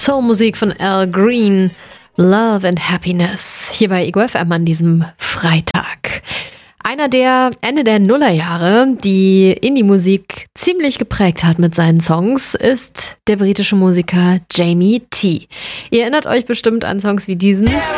Soulmusik von Al Green, Love and Happiness, hier bei Ego FM an diesem Freitag. Einer, der Ende der Nullerjahre die Indie-Musik ziemlich geprägt hat mit seinen Songs, ist der britische Musiker Jamie T. Ihr erinnert euch bestimmt an Songs wie diesen.